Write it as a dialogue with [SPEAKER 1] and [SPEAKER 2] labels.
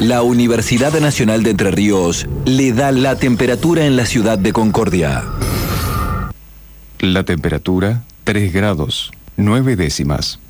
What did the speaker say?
[SPEAKER 1] La Universidad Nacional de Entre Ríos le da la temperatura en la ciudad de Concordia.
[SPEAKER 2] La temperatura, 3 grados, 9 décimas.